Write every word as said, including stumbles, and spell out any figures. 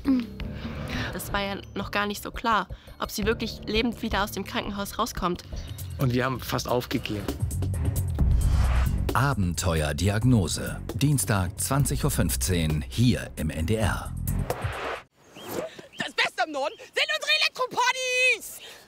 Das war ja noch gar nicht so klar, ob sie wirklich lebend wieder aus dem Krankenhaus rauskommt. Und wir haben fast aufgegeben. Abenteuerdiagnose. Dienstag zwanzig Uhr fünfzehn hier im N D R. Das Beste am Norden sind unsere Elektropartys!